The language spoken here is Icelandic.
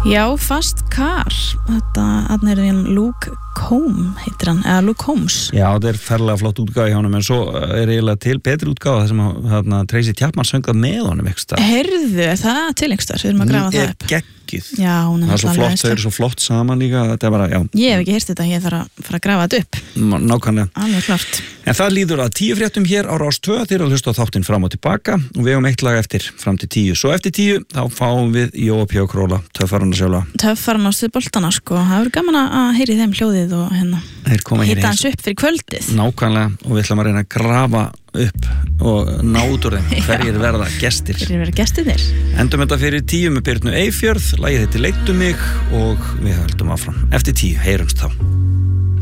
Já, Fast Car. Þarna er Luke Combs, heitir hann, eða Luke Combs. Já, þetta ferlega flott útgáfa hjá honum, en svo eiginlega til betri útgáfa þar sem Tracy Chapman söngað með honum eitthvað. Heyrðu, er það til einhverstaðar? Við erum að grafa það upp. Geggjuð. Já, hún það svo flott, þau eru svo flott saman líka, þetta bara, já. Ég hef ekki heyrt þetta, ég þarf að fara að grafa þetta upp. Nákvæmlega. Alveg klart. En það líður að 10 fréttum hér á Rás 2, þeir að hlusta á þáttinn fram og tilbaka og við hefum eitt lag eftir fram til 10. Svo eftir 10 þá fáum við Jóa P. Króla, töffarana sjálfa. Töffarana á stuðboltana, sko. Það verður gaman að heyri þeim hljóðið og hitta hans upp fyrir kvöldið. Nákvæmlega, og við ætlum að reyna að grafa upp og ná út úr þeim hverjir verða gestir. Hverjir verða gestirnir. Endum þetta fyrir 10 með Birnu Eyfjörð, lagið heitir Leittu mig og við höldum áfram. Eftir 10, heyrumst þá.